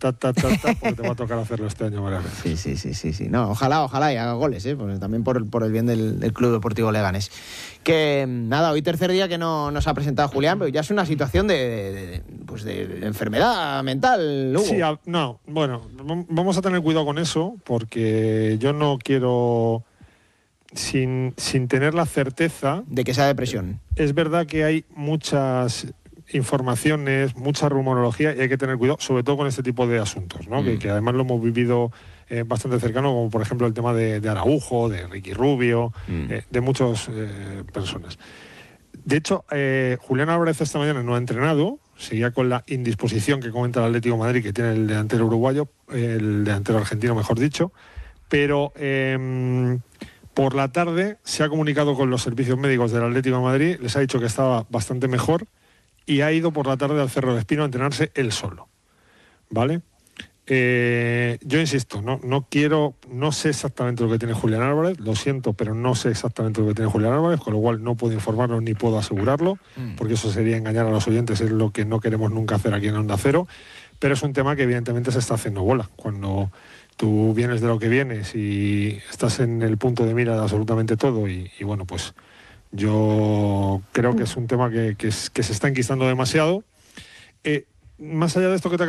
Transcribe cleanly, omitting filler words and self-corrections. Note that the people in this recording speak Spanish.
porque te va a tocar hacerlo este año varias veces. Sí. No, ojalá y haga goles, porque también por el bien del Club Deportivo Leganés. Que nada, hoy tercer día que no nos ha presentado Julián, pero ya es una situación de enfermedad mental, Hugo. Sí, bueno, vamos a tener cuidado con eso, porque yo no quiero, sin tener la certeza de que sea depresión. Es verdad que hay muchas informaciones, mucha rumorología, y hay que tener cuidado, sobre todo con este tipo de asuntos, ¿no? Que además lo hemos vivido bastante cercano, como por ejemplo el tema de Araujo, de Ricky Rubio, de muchas personas. De hecho, Julián Álvarez esta mañana no ha entrenado, seguía con la indisposición que comenta el Atlético de Madrid, que tiene el delantero uruguayo, el delantero argentino, mejor dicho, pero por la tarde se ha comunicado con los servicios médicos del Atlético de Madrid, les ha dicho que estaba bastante mejor y ha ido por la tarde al Cerro de Espino a entrenarse él solo, ¿vale? Yo insisto, no sé exactamente lo que tiene Julián Álvarez, lo siento, pero no sé exactamente lo que tiene Julián Álvarez, con lo cual no puedo informarlo ni puedo asegurarlo, porque eso sería engañar a los oyentes, es lo que no queremos nunca hacer aquí en Onda Cero, pero es un tema que evidentemente se está haciendo bola. Cuando tú vienes de lo que vienes y estás en el punto de mira de absolutamente todo y bueno, pues yo creo que es un tema que se está enquistando demasiado. Más allá de esto que te